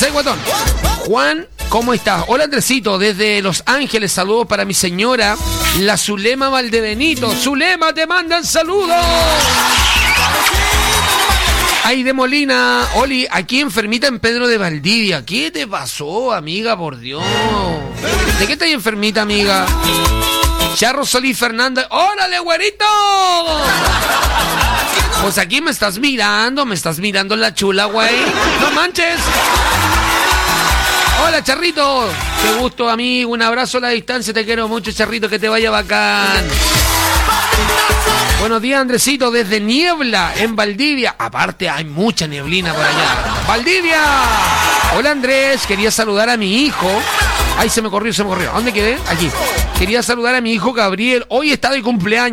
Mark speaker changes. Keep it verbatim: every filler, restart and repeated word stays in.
Speaker 1: ¿sabes, guatón? Juan, ¿cómo estás? Hola, Andresito, desde Los Ángeles, saludos para mi señora, la Zulema Valdebenito. Zulema, te mandan saludos. Ay, de Molina, Oli, aquí enfermita en Pedro de Valdivia. ¿Qué te pasó, amiga, por Dios? ¿De qué estás enfermita, amiga? Charro Solís Fernández. ¡Órale, güerito! Pues aquí me estás mirando, me estás mirando la chula, güey. ¡No manches! Hola, Charrito. Qué gusto, amigo. Un abrazo a la distancia. Te quiero mucho, Charrito. Que te vaya bacán. Buenos días, Andresito. Desde Niebla, en Valdivia. Aparte, hay mucha nieblina por allá. ¡Valdivia! Hola, Andrés. Quería saludar a mi hijo. Ay, se me corrió, se me corrió. ¿A dónde quedé? Aquí. Quería saludar a mi hijo Gabriel. Hoy está de cumpleaños.